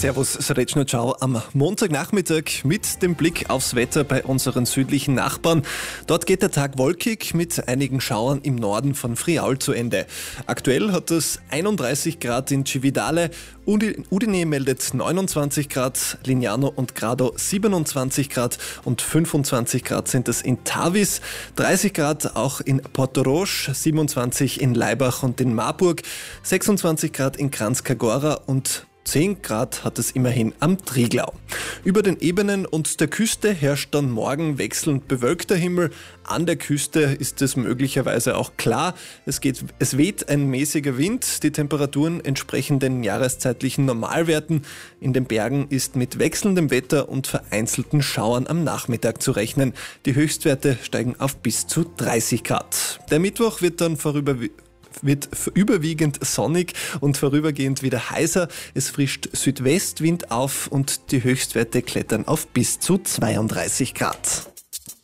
Servus, Srečna, ciao am Montagnachmittag mit dem Blick aufs Wetter bei unseren südlichen Nachbarn. Dort geht der Tag wolkig mit einigen Schauern im Norden von Friaul zu Ende. Aktuell hat es 31 Grad in Cividale, Udine meldet 29 Grad, Lignano und Grado 27 Grad und 25 Grad sind es in Tavis, 30 Grad auch in Portorož, 27 in Laibach und in Marburg, 26 Grad in Kranjska Gora und 10 Grad hat es immerhin am Triglau. Über den Ebenen und der Küste herrscht dann morgen wechselnd bewölkter Himmel. An der Küste ist es möglicherweise auch klar. Es weht ein mäßiger Wind. Die Temperaturen entsprechen den jahreszeitlichen Normalwerten. In den Bergen ist mit wechselndem Wetter und vereinzelten Schauern am Nachmittag zu rechnen. Die Höchstwerte steigen auf bis zu 30 Grad. Der Mittwoch wird dann überwiegend sonnig und vorübergehend wieder heißer. Es frischt Südwestwind auf und die Höchstwerte klettern auf bis zu 32 Grad.